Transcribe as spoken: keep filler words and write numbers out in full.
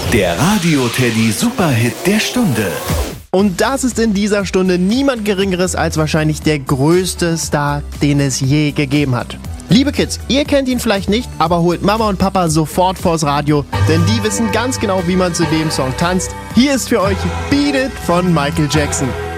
Der Radio-Teddy Superhit der Stunde. Und das ist in dieser Stunde niemand Geringeres als wahrscheinlich der größte Star, den es je gegeben hat. Liebe Kids, ihr kennt ihn vielleicht nicht, aber holt Mama und Papa sofort vors Radio, denn die wissen ganz genau, wie man zu dem Song tanzt. Hier ist für euch Beat It von Michael Jackson.